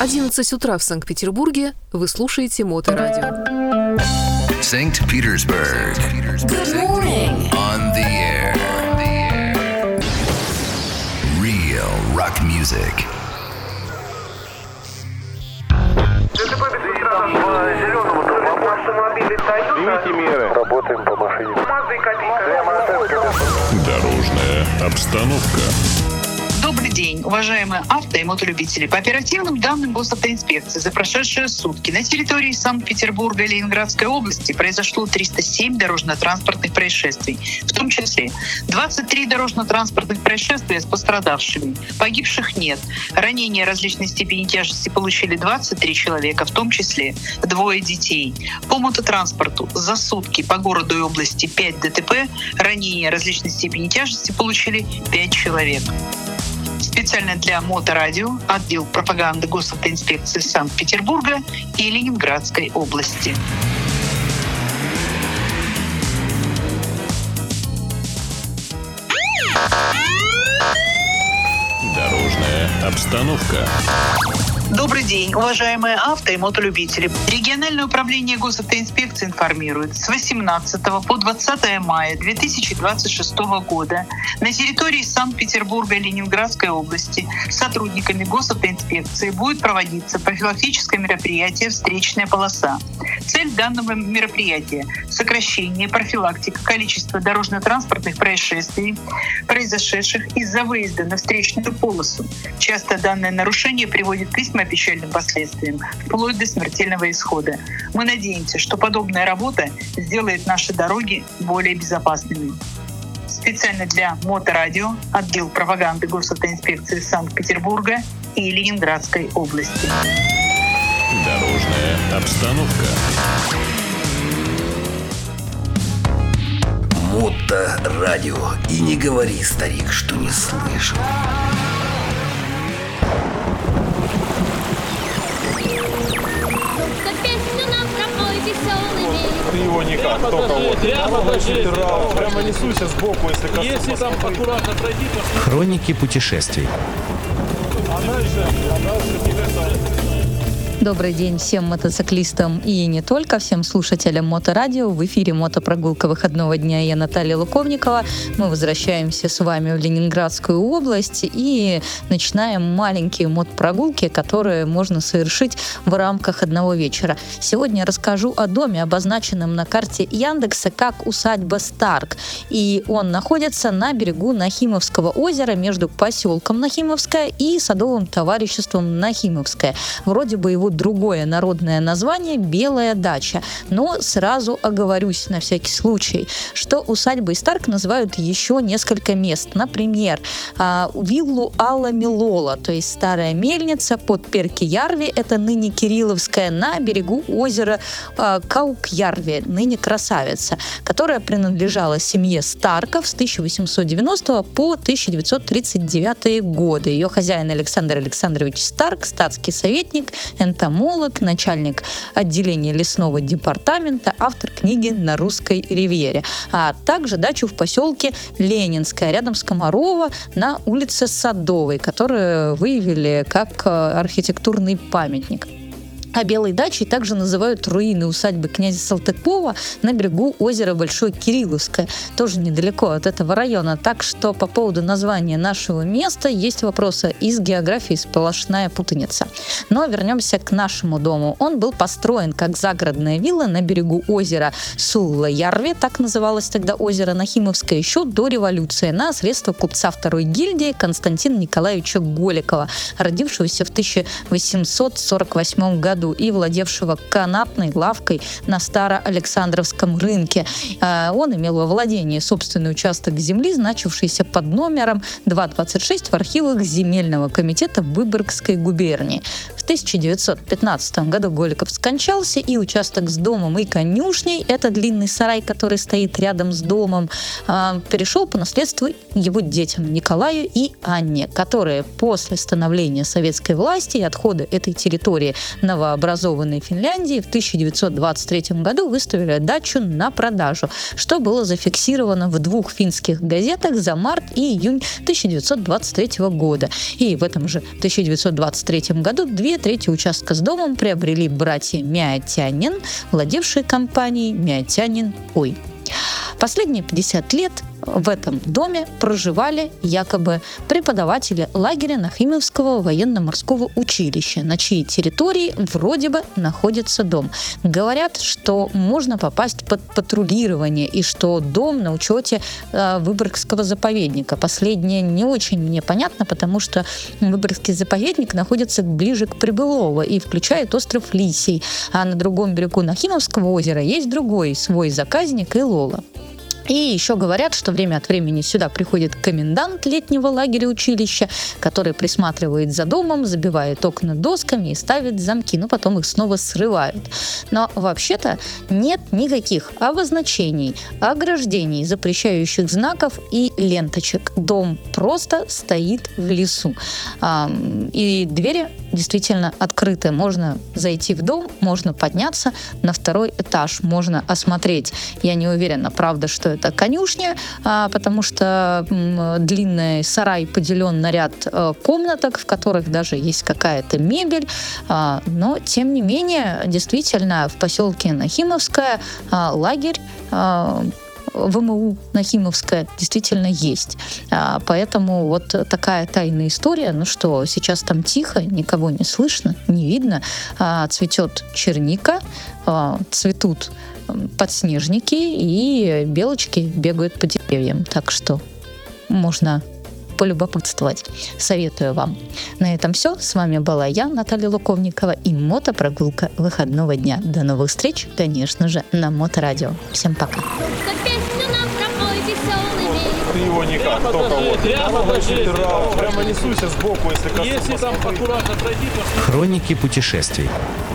11 утра в Санкт-Петербурге. Вы слушаете Моторадио. Санкт-Петербург. Good morning. On the air. Real rock music. Примите меры. Работаем по машине. Дорожная обстановка. Добрый день, уважаемые авто- и мотолюбители. По оперативным данным госавтоинспекции за прошедшие сутки на территории Санкт-Петербурга и Ленинградской области произошло 307 дорожно-транспортных происшествий, в том числе 23 дорожно-транспортных происшествия с пострадавшими. Погибших нет. Ранения различной степени тяжести получили 23 человека, в том числе 2 детей. По мототранспорту за сутки по городу и области 5 ДТП, ранения различной степени тяжести получили 5 человек. Специально для Моторадио, отдел пропаганды госавтоинспекции Санкт-Петербурга и Ленинградской области. Дорожная обстановка. Добрый день, уважаемые авто- и мотолюбители. Региональное управление госавтоинспекции информирует, с 18 по 20 мая 2026 года на территории Санкт-Петербурга и Ленинградской области сотрудниками госавтоинспекции будет проводиться профилактическое мероприятие «Встречная полоса». Цель данного мероприятия – сокращение, профилактика количества дорожно-транспортных происшествий, произошедших из-за выезда на встречную полосу. Часто данное нарушение приводит к весьма печальным последствиям, вплоть до смертельного исхода. Мы надеемся, что подобная работа сделает наши дороги более безопасными. Специально для Моторадио, отдел пропаганды госавтоинспекции Санкт-Петербурга и Ленинградской области. Дорожная обстановка. Моторадио. И не говори, старик, что не слышал. Ты его никак, только вот. Прямо несуйся сбоку, если коснусь. Если там аккуратно пройти, то... Хроники путешествий. Она же не касается. Добрый день всем мотоциклистам и не только, всем слушателям Моторадио. В эфире мотопрогулка выходного дня. Я Наталья Луковникова. Мы возвращаемся с вами в Ленинградскую область и начинаем маленькие мотопрогулки, которые можно совершить в рамках одного вечера. Сегодня я расскажу о доме, обозначенном на карте Яндекса как усадьба Старк. И он находится на берегу Нахимовского озера между поселком Нахимовское и садовым товариществом Нахимовское. Вроде бы его другое народное название — Белая дача. Но сразу оговорюсь на всякий случай, что усадьбой Старк называют еще несколько мест. Например, виллу Алла Милола, то есть старая мельница под Перкиярви, это ныне Кирилловская, на берегу озера Каукярви, ныне Красавица, которая принадлежала семье Старков с 1890 по 1939 годы. Ее хозяин Александр Александрович Старк, статский советник, энтомолог, начальник отделения лесного департамента, автор книги «На русской ривьере», а также дачу в поселке Ленинское, рядом с Комарова, на улице Садовой, которую выявили как архитектурный памятник. А Белой дачей также называют руины усадьбы князя Салтыкова на берегу озера Большое Кирилловское, тоже недалеко от этого района. Так что по поводу названия нашего места есть вопросы из географии, сплошная путаница. Но вернемся к нашему дому. Он был построен как загородная вилла на берегу озера Сулла-Ярви, так называлось тогда озеро Нахимовское, еще до революции, на средства купца второй гильдии Константина Николаевича Голикова, родившегося в 1848 году и владевшего канатной лавкой на Староалександровском рынке. Он имел во владении собственный участок земли, значившийся под номером 226 в архивах Земельного комитета Выборгской губернии. В 1915 году Голиков скончался, и участок с домом и конюшней, это длинный сарай, который стоит рядом с домом, перешел по наследству его детям Николаю и Анне, которые после становления советской власти и отхода этой территории на новообразованной Финляндии в 1923 году выставили дачу на продажу, что было зафиксировано в 2 финских газетах за март и июнь 1923 года. И в этом же 1923 году 2/3 участка с домом приобрели братья Миатянин, владевшие компанией Миатянин Ой. Последние 50 лет в этом доме проживали якобы преподаватели лагеря Нахимовского военно-морского училища, на чьей территории вроде бы находится дом. Говорят, что можно попасть под патрулирование и что дом на учете Выборгского заповедника. Последнее не очень мне понятно, потому что Выборгский заповедник находится ближе к Прибылово и включает остров Лисий, а на другом берегу Нахимовского озера есть другой свой заказник Илола. И еще говорят, что время от времени сюда приходит комендант летнего лагеря училища, который присматривает за домом, забивает окна досками и ставит замки, но потом их снова срывают. Но вообще-то нет никаких обозначений, ограждений, запрещающих знаков и ленточек. Дом просто стоит в лесу. И двери действительно открыты. Можно зайти в дом, можно подняться на 2-й этаж, можно осмотреть. Я не уверена, правда, что это конюшня, потому что длинный сарай поделен на ряд комнаток, в которых даже есть какая-то мебель. Но, тем не менее, действительно, в поселке Нахимовское лагерь ВМУ Нахимовская действительно есть. Поэтому вот такая тайная история. Ну что, сейчас там тихо, никого не слышно, не видно. Цветет черника, цветут подснежники, и белочки бегают по деревьям. Так что можно полюбопытствовать. Советую вам. На этом все. С вами была я, Наталья Луковникова, и мотопрогулка выходного дня. До новых встреч, конечно же, на Моторадио. Всем пока. Ты его никак, только вот. Прямо несуйся сбоку, если коснуться. Если там аккуратно пройти, то... Хроники путешествий.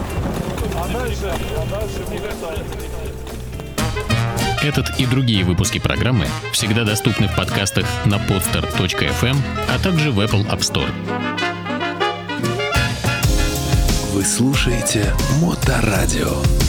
Этот и другие выпуски программы всегда доступны в подкастах на podster.fm, а также в Apple App Store. Вы слушаете Моторадио.